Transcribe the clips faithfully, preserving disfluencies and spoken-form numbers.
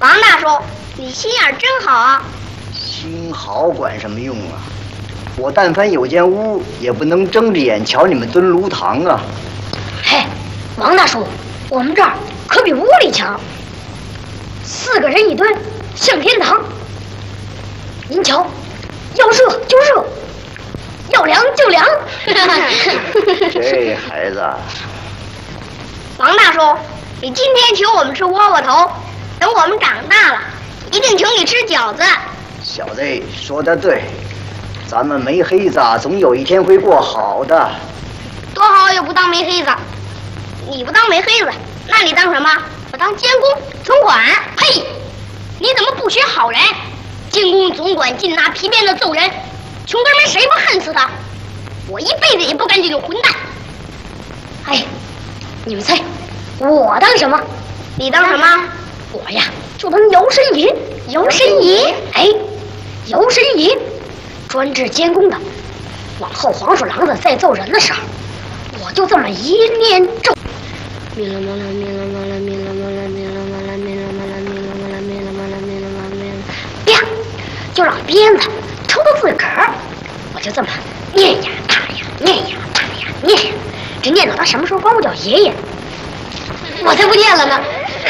王大叔，你心眼真好啊！ 心好管什么用啊？我但凡有间屋，也不能睁着眼瞧你们炖炉膛啊！ 嘿，王大叔，我们这儿可比屋里强，四个人一吨，像天堂。您瞧，要热就热，要凉就凉。 这孩子， 王大叔，你今天请我们吃窝窝头，等我们长大了，一定请你吃饺子。 小子说得对，咱们没黑子总有一天会过好的。 多好也不当没黑子，你不当没黑子，那你当什么？我当监工总管。呸！你怎么不学好人？监工总管尽拿皮鞭子揍人，穷哥们谁不恨死他？我一辈子也不干这种混蛋。 哎，你们猜我当什么？ 你当什么？ 我呀，就当摇身爷。 摇身爷？ 哎，摇身爷，专治监工的。往后黄鼠狼子在揍人的时候，我就这么一念咒，咪啦嘛啦咪啦嘛啦咪啦嘛啦咪啦嘛啦咪啦嘛啦咪啦嘛啦咪啦嘛啦咪啦嘛啦咪啦，啪，就让鞭子抽到自个儿。我就这么念呀打呀，念呀打呀，念呀，这念到他什么时候管我叫爷爷，我才不念了呢。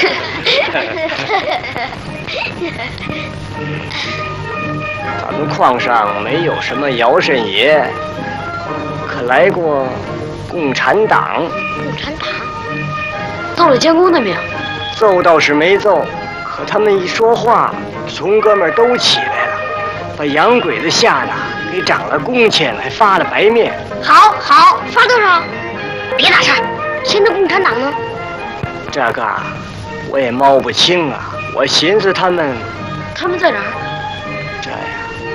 咱们矿上没有什么摇身爷，可来过共产党。 共产党揍了监工的命？ 揍倒是没揍，可他们一说话，穷哥们都起来了，把洋鬼子吓得给涨了工钱，还发了白面。 好，好，发多少？ 别打岔，现在共产党呢？ 这个我也摸不清啊。我寻思他们， 他们在哪儿？ 这呀，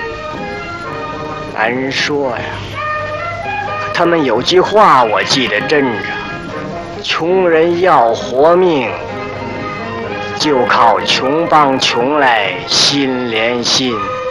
难说呀。他们有句话我记得真着：穷人要活命，就靠穷帮穷来心连心。